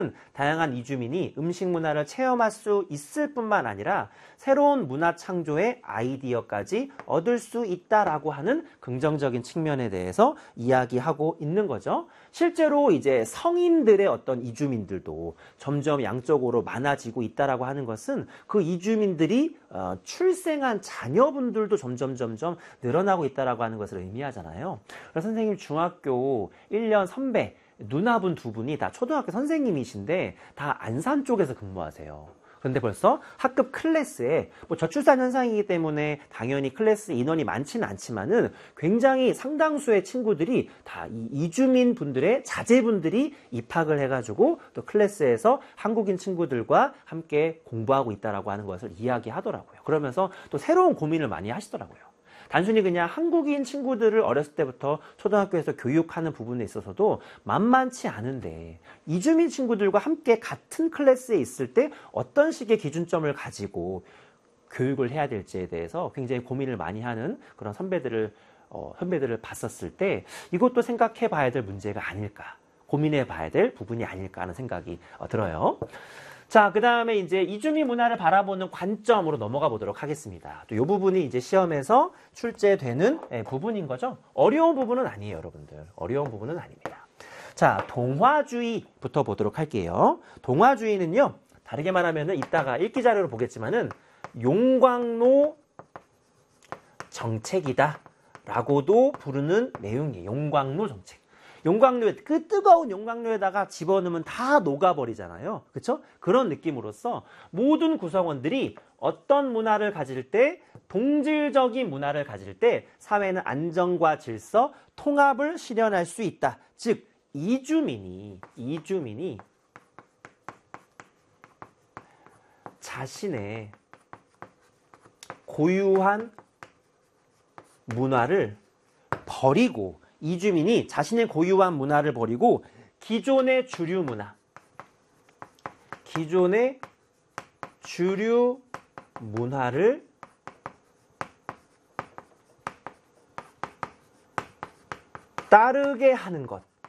다양한 이주민이 음식 문화를 체험할 수 있을 뿐만 아니라 새로운 문화 창조의 아이디어까지 얻을 수 있다라고 하는 긍정적인 측면에 대해서 이야기하고 있는 거죠. 실제로 이제 성인들의 어떤 이주민들도 점점 양적으로 많아지고 있다라고 하는 것은 그 이주민들이 출생한 자녀분들도 점점 늘어나고 있다라고 하는 것을 의미하잖아요. 그래서 선생님 중학교 1년 선배 누나분 두 분이 다 초등학교 선생님이신데 다 안산 쪽에서 근무하세요. 그런데 벌써 학급 클래스에 뭐 저출산 현상이기 때문에 당연히 클래스 인원이 많지는 않지만은 굉장히 상당수의 친구들이 다 이 이주민 분들의 자제분들이 입학을 해가지고 또 클래스에서 한국인 친구들과 함께 공부하고 있다라고 하는 것을 이야기하더라고요. 그러면서 또 새로운 고민을 많이 하시더라고요. 단순히 그냥 한국인 친구들을 어렸을 때부터 초등학교에서 교육하는 부분에 있어서도 만만치 않은데 이주민 친구들과 함께 같은 클래스에 있을 때 어떤 식의 기준점을 가지고 교육을 해야 될지에 대해서 굉장히 고민을 많이 하는 그런 선배들을 봤었을 때 이것도 생각해 봐야 될 문제가 아닐까, 고민해 봐야 될 부분이 아닐까 하는 생각이 들어요. 자, 그 다음에 이제 이주민 문화를 바라보는 관점으로 넘어가 보도록 하겠습니다. 또 이 부분이 이제 시험에서 출제되는 부분인 거죠. 어려운 부분은 아니에요, 여러분들. 어려운 부분은 아닙니다. 자, 동화주의부터 보도록 할게요. 동화주의는요, 다르게 말하면은 이따가 읽기 자료로 보겠지만은 용광로 정책이다 라고도 부르는 내용이에요. 용광로 정책. 용광로에, 그 뜨거운 용광로에다가 집어넣으면 다 녹아버리잖아요. 그렇죠? 그런 느낌으로써 모든 구성원들이 어떤 문화를 가질 때, 동질적인 문화를 가질 때 사회는 안정과 질서, 통합을 실현할 수 있다. 즉 이주민이 자신의 고유한 문화를 버리고, 이주민이 자신의 고유한 문화를 버리고 기존의 주류 문화를 따르게 하는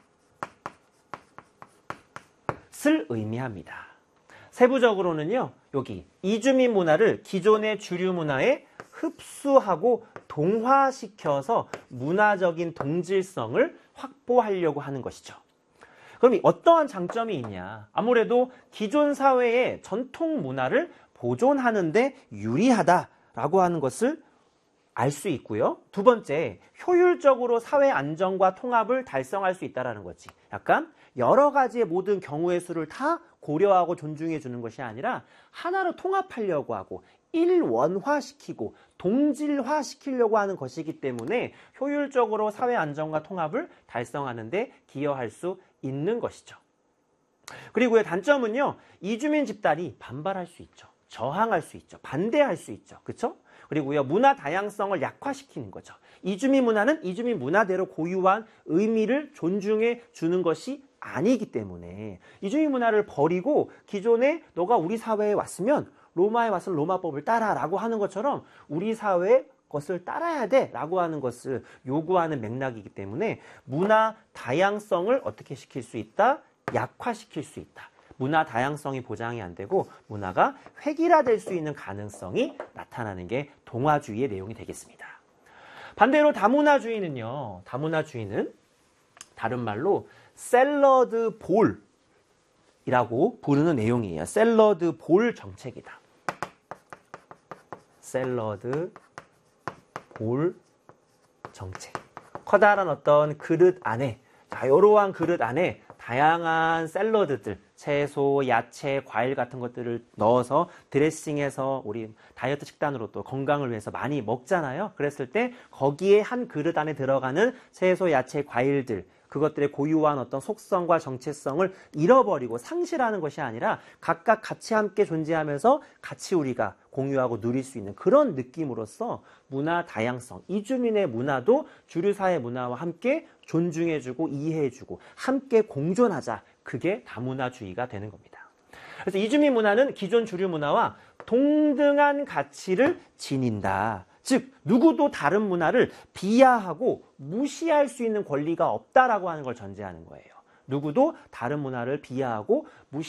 것을 의미합니다. 세부적으로는요, 여기 이주민 문화를 기존의 주류 문화에 흡수하고 동화시켜서 문화적인 동질성을 확보하려고 하는 것이죠. 그럼 어떠한 장점이 있냐? 아무래도 기존 사회의 전통 문화를 보존하는 데 유리하다라고 하는 것을 알 수 있고요. 두 번째, 효율적으로 사회 안정과 통합을 달성할 수 있다는 거지. 약간 여러 가지의 모든 경우의 수를 다 고려하고 존중해 주는 것이 아니라 하나로 통합하려고 하고 일원화시키고 동질화시키려고 하는 것이기 때문에 효율적으로 사회 안정과 통합을 달성하는 데 기여할 수 있는 것이죠. 그리고요, 단점은요, 이주민 집단이 반발할 수 있죠. 저항할 수 있죠. 반대할 수 있죠. 그렇죠? 그리고요, 문화 다양성을 약화시키는 거죠. 이주민 문화는 이주민 문화대로 고유한 의미를 존중해 주는 것이 아니기 때문에 이주민 문화를 버리고 기존에 너가 우리 사회에 왔으면 로마에 와서 로마법을 따라라고 하는 것처럼 우리 사회의 것을 따라야 돼 라고 하는 것을 요구하는 맥락이기 때문에 문화 다양성을 어떻게 시킬 수 있다? 약화시킬 수 있다. 문화 다양성이 보장이 안 되고 문화가 획일화될 수 있는 가능성이 나타나는 게 동화주의의 내용이 되겠습니다. 반대로 다문화주의는요, 다문화주의는 다른 말로 샐러드 볼이라고 부르는 내용이에요. 샐러드 볼 정책이다. 샐러드 볼 정책. 커다란 어떤 그릇 안에, 자, 이러한 그릇 안에 다양한 샐러드들, 채소, 야채, 과일 같은 것들을 넣어서 드레싱해서 우리 다이어트 식단으로 또 건강을 위해서 많이 먹잖아요. 그랬을 때 거기에 한 그릇 안에 들어가는 채소, 야채, 과일들, 그것들의 고유한 어떤 속성과 정체성을 잃어버리고 상실하는 것이 아니라 각각 같이 함께 존재하면서 같이 우리가 공유하고 누릴 수 있는 그런 느낌으로써 문화 다양성, 이주민의 문화도 주류사회 문화와 함께 존중해주고 이해해주고 함께 공존하자. 그게 다문화주의가 되는 겁니다. 그래서 이주민 문화는 기존 주류 문화와 동등한 가치를 지닌다. 즉 누구도 다른 문화를 비하하고 무시할 수 있는 권리가 없다라고 하는 걸 전제하는 거예요. 누구도 다른 문화를 비하하고 무시